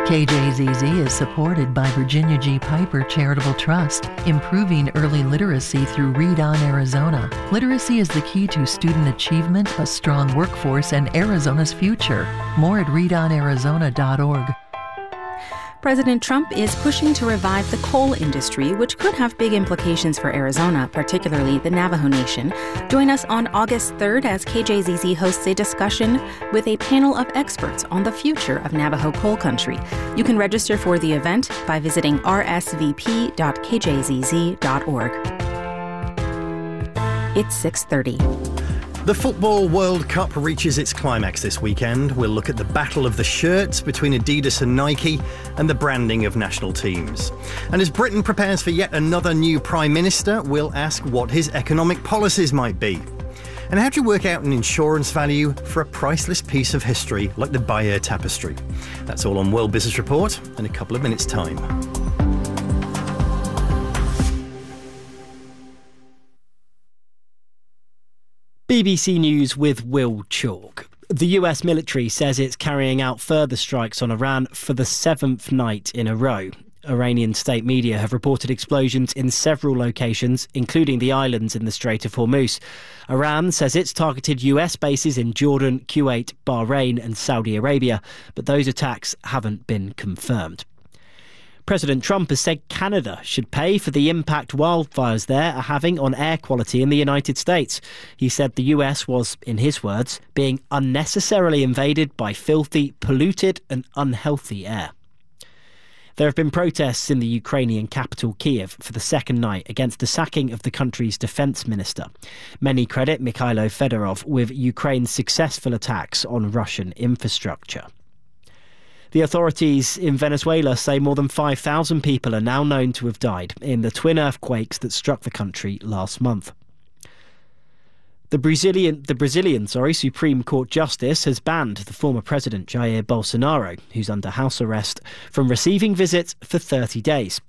KJZZ is supported by Virginia G. Piper Charitable Trust, improving early literacy through Read On Arizona. Literacy is the key to student achievement, a strong workforce, and Arizona's future. More at readonarizona.org. President Trump is pushing to revive the coal industry, which could have big implications for Arizona, particularly the Navajo Nation. Join us on August 3rd as KJZZ hosts a discussion with a panel of experts on the future of Navajo coal country. You can register for the event by visiting rsvp.kjzz.org. It's 6:30. The Football World Cup reaches its climax this weekend. We'll look at the battle of the shirts between Adidas and Nike and the branding of national teams. And as Britain prepares for yet another new Prime Minister, we'll ask what his economic policies might be. And how do you work out an insurance value for a priceless piece of history like the Bayeux Tapestry? That's all on World Business Report in a couple of minutes' time. BBC News with Will Chalk. The US military says it's carrying out further strikes on Iran for the 7th night in a row. Iranian state media have reported explosions in several locations, including the islands in the Strait of Hormuz. Iran says it's targeted US bases in Jordan, Kuwait, Bahrain and Saudi Arabia, but those attacks haven't been confirmed. President Trump has said Canada should pay for the impact wildfires there are having on air quality in the United States. He said the US was, in his words, being unnecessarily invaded by filthy, polluted and unhealthy air. There have been protests in the Ukrainian capital Kyiv for the second night against the sacking of the country's defence minister. Many credit Mikhailo Fedorov with Ukraine's successful attacks on Russian infrastructure. The authorities in Venezuela say more than 5,000 people are now known to have died in the twin earthquakes that struck the country last month. The Brazilian Supreme Court Justice has banned the former president Jair Bolsonaro, who's under house arrest, from receiving visits for 30 days